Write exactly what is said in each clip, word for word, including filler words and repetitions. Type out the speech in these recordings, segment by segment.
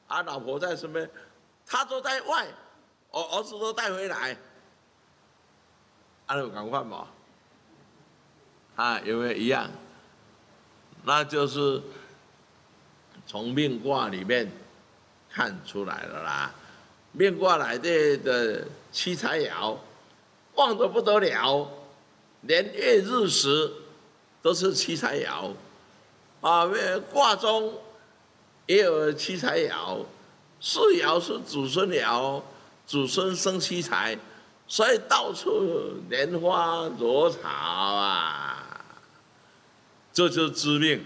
啊，老婆在身边，他都在外，我儿子都带回来，啊，有赶快嘛？啊，有没有一样？那就是从命卦里面看出来了啦。命卦来的的七财爻旺得不得了，连月日时都是七财爻啊。卦中也有七财爻，四爻是祖孙爻，祖孙生七财，所以到处莲花朵草啊，这就是知命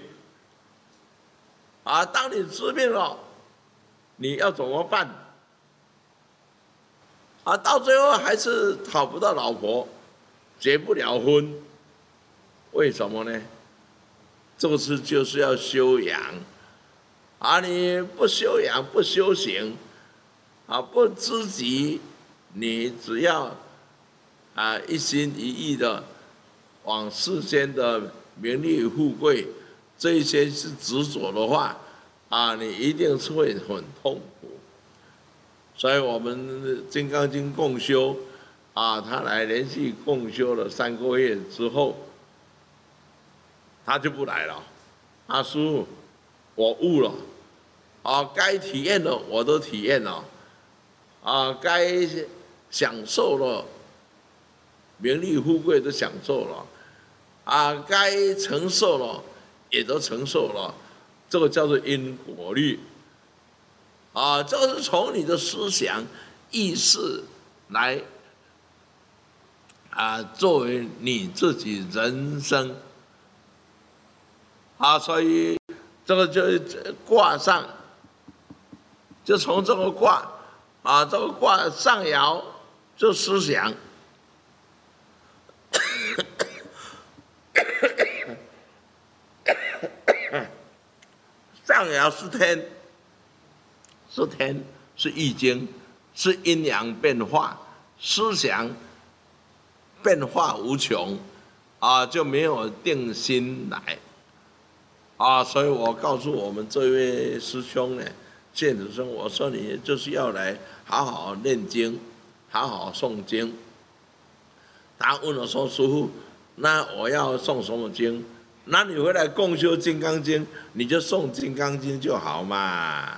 啊。当你知命了，你要怎么办？啊，到最后还是讨不到老婆，结不了婚，为什么呢？这个是就是要修养，啊，你不修养不修行，啊，不知己，你只要啊一心一意的往世间的名利富贵这一些是执着的话，啊，你一定是会很痛苦。所以我们《金刚经》共修，啊，他来连续共修了三个月之后，他就不来了。啊，师父，我悟了，啊，该体验的我都体验了，啊，该享受了名利富贵都享受了，啊，该承受了也都承受了，这个叫做因果律。啊，这个是从你的思想、意识来啊，作为你自己人生啊，所以这个就卦上，就从这个卦啊，这个卦上爻就思想，上爻是天。是天，是易经，是阴阳变化，思想变化无穷，啊，就没有定心来，啊，所以我告诉我们这位师兄呢，谢子生，我说你就是要来好好念经，好好诵经。他问我说：“师父，那我要诵什么经？那你回来共修《金刚经》，你就诵《金刚经》就好嘛。”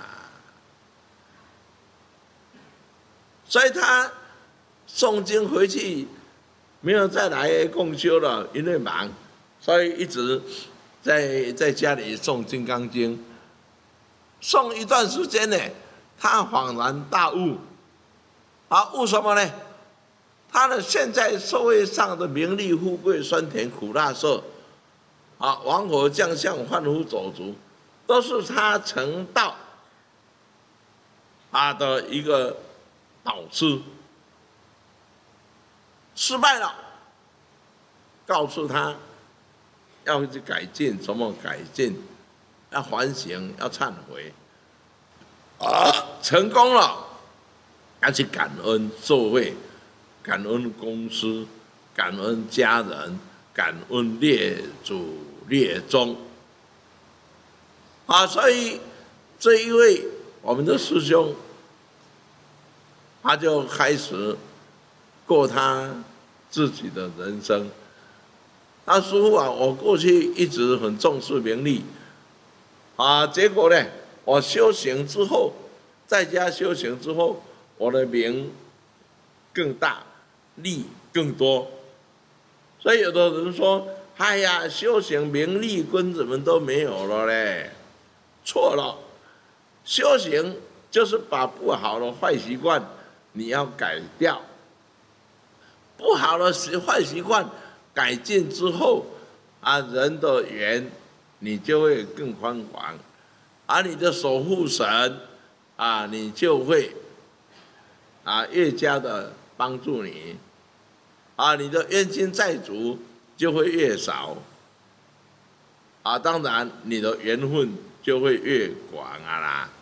所以他诵经回去没有再来共修了，因为忙，所以一直在在家里诵《金刚经》。诵一段时间呢，他恍然大悟，啊，悟什么呢？他的现在社会上的名利富贵、酸甜苦辣涩，啊，王侯将相、贩夫走卒，都是他成道啊的一个导师。失败了，告诉他要去改进，怎么改进？要反省，要忏悔。啊，成功了，要去感恩社会，感恩公司，感恩家人，感恩列祖列宗。啊，所以这一位我们的师兄，他就开始过他自己的人生。他师父啊，我过去一直很重视名利，啊，结果呢，我修行之后，在家修行之后，我的名更大，利更多。所以有的人说，哎呀，修行名利君子们都没有了嘞，错了。修行就是把不好的坏习惯你要改掉，不好的坏习惯改进之后，啊，人的缘你就会更宽广，而、啊、你的守护神啊，你就会啊越加的帮助你，啊，你的冤亲债主就会越少，啊，当然你的缘分就会越广啊啦。